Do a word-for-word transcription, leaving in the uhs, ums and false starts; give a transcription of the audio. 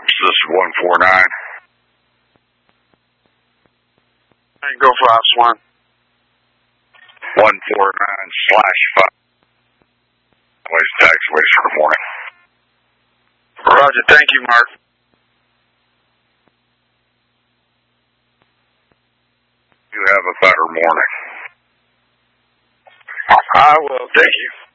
This is one four nine. Go five, Swan. one four nine slash five. Ways taxiways for the morning. Roger, thank you, Mark. You have a better morning. I will, thank you.